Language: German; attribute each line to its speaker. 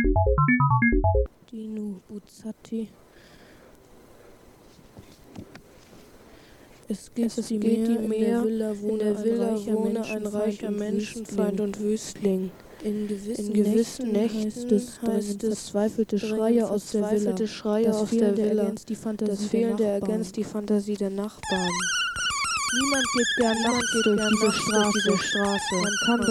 Speaker 1: Dino Buzzati. Es geht die Meer, in der Villa wohne ein reicher Menschenfeind und Wüstling. In gewissen Nächten heißt es, zweifelte Schreie aus der Villa. Das Fehlende ergänzt die Fantasie der Nachbarn. Niemand geht gern nachts durch diese Straße. Man kann